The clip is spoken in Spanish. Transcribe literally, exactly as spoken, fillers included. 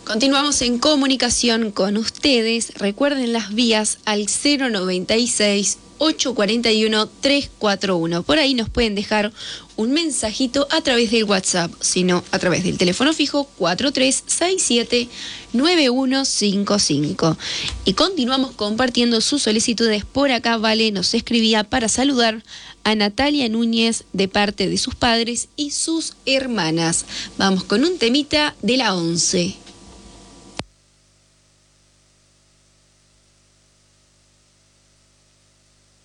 Continuamos en comunicación con ustedes. Recuerden las vías al cero noventa y seis, ocho cuarenta y uno, trescientos cuarenta y uno. Por ahí nos pueden dejar un mensajito a través del WhatsApp, sino a través del teléfono fijo cuatro tres seis siete, nueve uno cinco cinco. Y continuamos compartiendo sus solicitudes. Por acá Vale nos escribía para saludar a Natalia Núñez de parte de sus padres y sus hermanas. Vamos con un temita de la once.